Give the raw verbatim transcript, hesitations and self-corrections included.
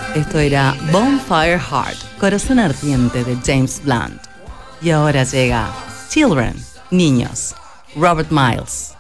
Esto era Bonfire Heart, Corazón Ardiente de James Blunt. Y ahora llega Children, Niños, Robert Miles.